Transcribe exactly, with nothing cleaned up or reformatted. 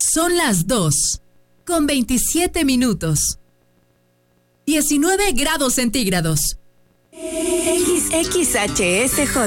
Son las dos, con veintisiete minutos. diecinueve grados centígrados. X X H S J